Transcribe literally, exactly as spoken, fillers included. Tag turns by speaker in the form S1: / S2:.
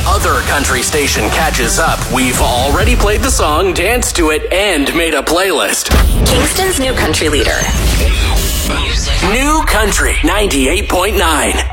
S1: other country station catches up, we've already played the song, danced to it, and made a playlist.
S2: Kingston's new country leader.
S1: New Country ninety-eight point nine.